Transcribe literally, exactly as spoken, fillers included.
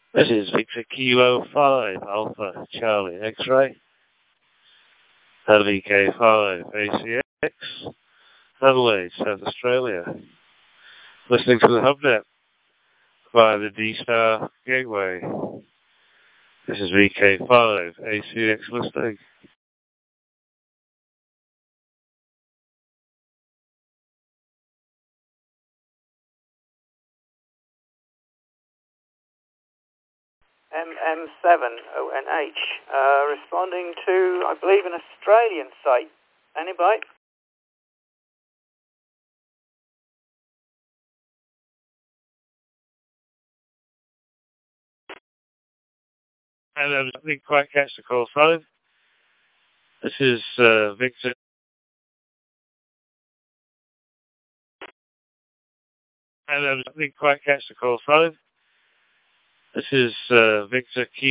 This is Victor Kilo five Alpha Charlie X-Ray, L V K five A C X, Adelaide, South Australia. Listening to the HubNet via the D-Star Gateway. This is V K five A C X listening. M M seven O N H, uh, responding to, I believe, an Australian site. Anybody? And I didn't quite catch the call phone. This is uh, Victor. And I didn't quite catch the call phone. This is uh, Victor Kilo.